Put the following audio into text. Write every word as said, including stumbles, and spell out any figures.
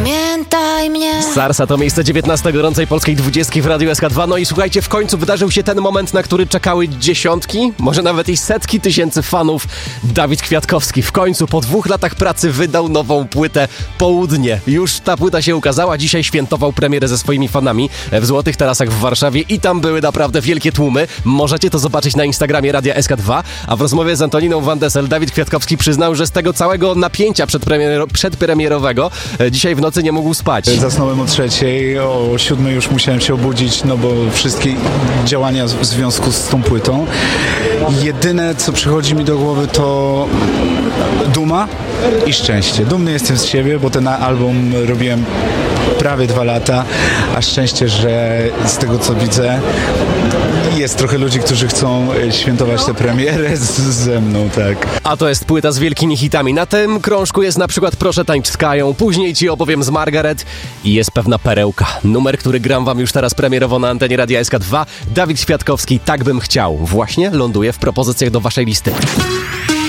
Pamiętaj mnie. Sarsa to miejsce dziewiętnaste gorącej polskiej dwudziestki w Radiu S K dwa. No i słuchajcie, w końcu wydarzył się ten moment, na który czekały dziesiątki, może nawet i setki tysięcy fanów. Dawid Kwiatkowski w końcu po dwóch latach pracy wydał nową płytę Południe. Już ta płyta się ukazała, dzisiaj świętował premierę ze swoimi fanami w Złotych Tarasach w Warszawie i tam były naprawdę wielkie tłumy. Możecie to zobaczyć na Instagramie Radia S K dwa, a w rozmowie z Antoniną Van Dessel Dawid Kwiatkowski przyznał, że z tego całego napięcia przedpremier- przedpremierowego e, dzisiaj w nocy nie mógł spać. Zasnąłem o trzeciej, o siódmej już musiałem się obudzić, no bo wszystkie działania w związku z tą płytą. Jedyne, co przychodzi mi do głowy, to duma i szczęście. Dumny jestem z siebie, bo ten album robiłem prawie dwa lata, a szczęście, że z tego, co widzę, jest trochę ludzi, którzy chcą świętować tę premierę z, ze mną, tak. A to jest płyta z wielkimi hitami. Na tym krążku jest na przykład Proszę tańcz z Kają, później ci opowiem z Margaret i jest pewna perełka. Numer, który gram wam już teraz premierowo na antenie Radia S K dwa. Dawid Kwiatkowski, Tak bym chciał. Właśnie ląduje w propozycjach do waszej listy.